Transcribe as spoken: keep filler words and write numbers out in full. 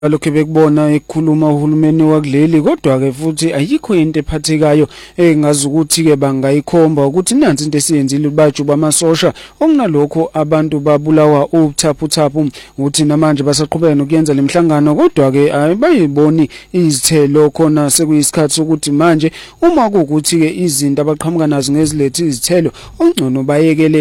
Lokho bekubona ekhuluma uhulumeni wakuleli kodwa ke futhi ayikho into ephathekayo engazi ukuthi ke bangayikhomba ukuthi nansi into esiyenzile baju bamasosha okunalokho abantu babulawa ubuthaphuthaphu ukuthi namanje basaqhubeka nokuyenza lemhlangano kodwa ke abayiboni izithelo khona sekuyisikhathi sokuthi manje uma kuukuthi ke izinto abaqhamuka nazo ngezilethi izithelo ongcono bayekele